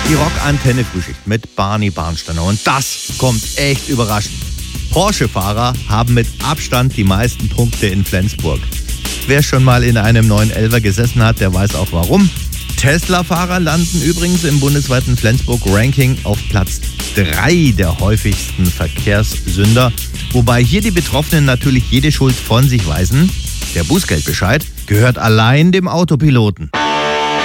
Die Rockantenne Frühschicht mit Barney Barnsteiner. Und das kommt echt überraschend. Porsche-Fahrer haben mit Abstand die meisten Punkte in Flensburg. Wer schon mal in einem 911er gesessen hat, der weiß auch warum. Tesla-Fahrer landen übrigens im bundesweiten Flensburg-Ranking auf Platz 3 der häufigsten Verkehrssünder. Wobei hier die Betroffenen natürlich jede Schuld von sich weisen. Der Bußgeldbescheid gehört allein dem Autopiloten.